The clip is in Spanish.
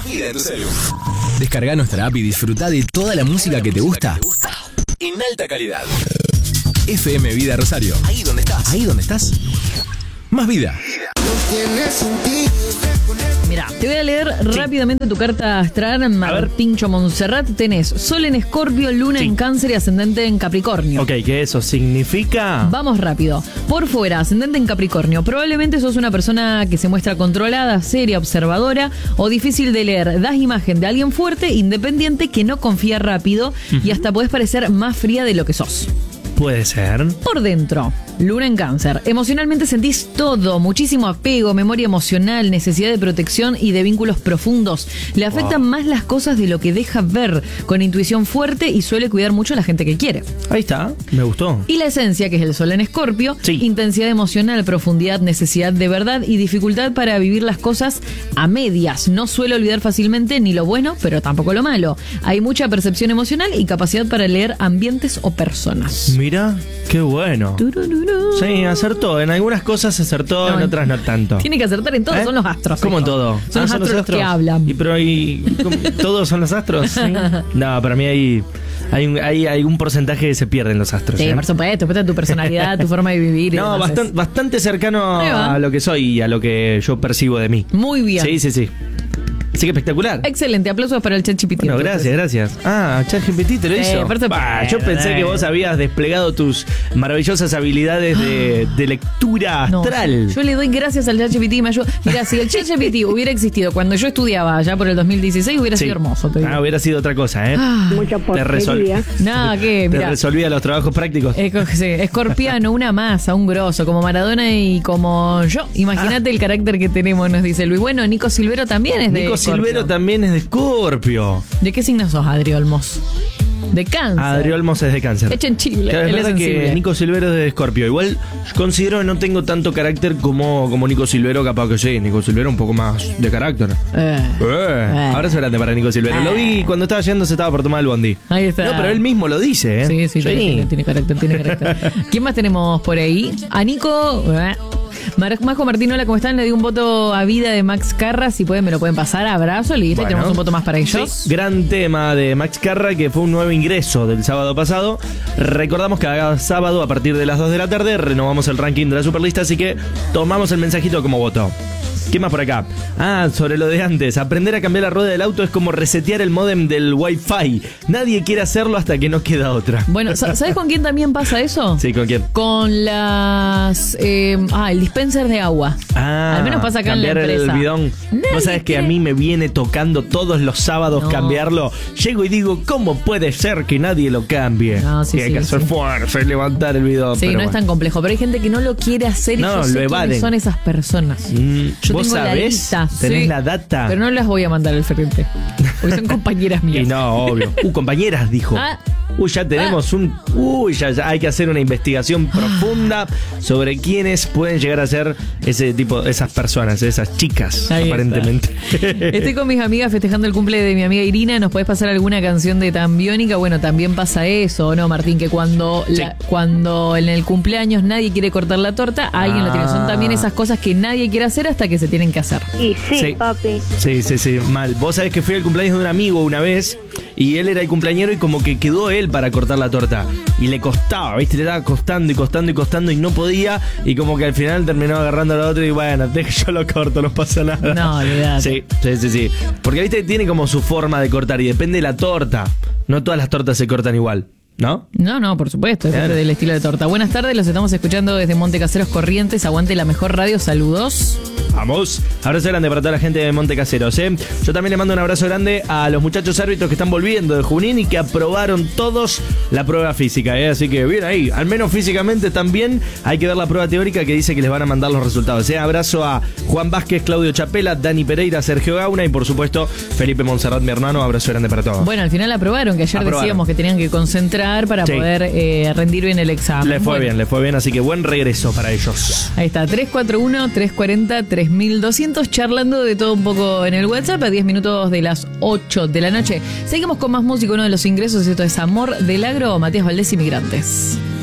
vida en tu celu. Descarga nuestra app y disfruta de toda la música que te gusta en alta calidad. FM Vida Rosario. Ahí donde estás. Ahí donde estás. Más vida. Mira, te voy a leer rápidamente tu carta astral, Martincho Montserrat. Tenés Sol en Escorpio, Luna en Cáncer y Ascendente en Capricornio. Ok, ¿qué eso significa? Vamos rápido. Por fuera, Ascendente en Capricornio. Probablemente sos una persona que se muestra controlada, seria, observadora o difícil de leer. Das imagen de alguien fuerte, independiente, que no confía rápido y hasta podés parecer más fría de lo que sos. Puede ser. Por dentro, Luna en Cáncer. Emocionalmente sentís todo, muchísimo apego, memoria emocional, necesidad de protección y de vínculos profundos. Le afectan más las cosas de lo que deja ver, con intuición fuerte y suele cuidar mucho a la gente que quiere. Ahí está, me gustó. Y la esencia, que es el Sol en Escorpio, intensidad emocional, profundidad, necesidad de verdad y dificultad para vivir las cosas a medias. No suele olvidar fácilmente ni lo bueno, pero tampoco lo malo. Hay mucha percepción emocional y capacidad para leer ambientes o personas. Mira, qué bueno. Sí, acertó. En algunas cosas acertó, en otras no tanto. Tiene que acertar en todo, son los astros. ¿Cómo en todo? Son los astros que hablan. Pero ¿todos son los astros? ¿Sí? No, para mí hay algún porcentaje que se pierde en los astros. Sí, por supuesto. Después de tu personalidad, tu forma de vivir. No, bastante cercano a lo que soy y a lo que yo percibo de mí. Muy bien. Sí. Así que espectacular. Excelente, aplausos para el ChatGPT. Bueno, gracias. ChatGPT te lo hizo. Yo pensé que vos habías desplegado tus maravillosas habilidades de lectura astral. No, yo le doy gracias al ChatGPT y me ayuda. Mira, si el ChatGPT hubiera existido cuando yo estudiaba allá por el 2016, hubiera sido hermoso. Hubiera sido otra cosa, ¿eh? Mucha porquería. Te resolvía los trabajos prácticos. Escorpiano, una masa, un grosso, como Maradona y como yo. Imagínate el carácter que tenemos, nos dice Luis. Bueno, Nico Silvero también es de Silvero también es de Escorpio. ¿De qué signo sos, Adri Olmos? De Cáncer. Adri Olmos es de Cáncer. Hecho en Chile. Claro, es verdad que Nico Silvero es de Escorpio. Igual considero que no tengo tanto carácter como Nico Silvero, capaz que sí. Nico Silvero un poco más de carácter. Abrazo grande para Nico Silvero. Lo vi cuando estaba yendo, se estaba por tomar el bondi. Ahí está. No, pero él mismo lo dice, ¿eh? Sí. Tiene carácter. ¿Quién más tenemos por ahí? A Nico... Majo Martín, hola, ¿cómo están? Le di un voto a vida de Max Carra. Si pueden, me lo pueden pasar. Abrazo, listo. Bueno, tenemos un voto más para ellos. Sí, gran tema de Max Carra, que fue un nuevo ingreso del sábado pasado. Recordamos que cada sábado, a partir de las 2 de la tarde, renovamos el ranking de la Superlista, así que tomamos el mensajito como voto. ¿Qué más por acá? Sobre lo de antes. Aprender a cambiar la rueda del auto es como resetear el módem del Wi-Fi. Nadie quiere hacerlo hasta que no queda otra. Bueno, ¿sabes con quién también pasa eso? Sí, ¿con quién? Con las... el dispenser de agua. Al menos pasa acá en la empresa. Cambiar el bidón. ¿Vos sabés que a mí me viene tocando todos los sábados cambiarlo? Llego y digo, ¿cómo puede ser que nadie lo cambie? Hay que hacer fuerza y levantar el bidón. Sí, no es tan complejo. Pero hay gente que no lo quiere hacer y yo sé quiénes son esas personas. Yo tengo sabés, la lista, tenés la data. Pero no las voy a mandar al frente, porque son compañeras mías. Y no, obvio. Compañeras, dijo. Ya tenemos ya hay que hacer una investigación profunda sobre quiénes pueden llegar a ser ese tipo, esas personas, esas chicas, ahí aparentemente. Estoy con mis amigas festejando el cumple de mi amiga Irina. ¿Nos podés pasar alguna canción de Tambiónica? Bueno, también pasa eso, ¿no, Martín? Que cuando en el cumpleaños nadie quiere cortar la torta, alguien lo tiene. Son también esas cosas que nadie quiere hacer hasta que se tienen que hacer. Y sí, papi. Sí, mal. Vos sabés que fui al cumpleaños de un amigo una vez y él era el cumpleañero y como que quedó él para cortar la torta y le costaba, ¿viste? Le estaba costando y no podía, y como que al final terminó agarrando a la otra y bueno, yo lo corto, no pasa nada. No, olvidate. Sí. Porque, ¿viste? Tiene como su forma de cortar y depende de la torta. No todas las tortas se cortan igual, ¿no? No, por supuesto, depende del estilo de torta. Buenas tardes, los estamos escuchando desde Monte Caseros Corrientes. Aguante la mejor radio, saludos. Vamos, abrazo grande para toda la gente de Monte Caseros, ¿eh? Yo también le mando un abrazo grande a los muchachos árbitros que están volviendo de Junín y que aprobaron todos la prueba física, ¿eh? Así que bien ahí, al menos físicamente también hay que ver la prueba teórica que dice que les van a mandar los resultados, ¿eh? Abrazo a Juan Vázquez, Claudio Chapela, Dani Pereira, Sergio Gauna y por supuesto Felipe Montserrat, mi hermano. Abrazo grande para todos. Bueno, al final aprobaron, que ayer decíamos que tenían que concentrar para poder rendir bien el examen. Le fue bien, así que buen regreso para ellos. Ahí está, 341-340-3200, charlando de todo un poco en el WhatsApp a 10 minutos de las 8 de la noche. Seguimos con más música. Uno de los ingresos, esto es Amor del Agro, Matías Valdés y Migrantes.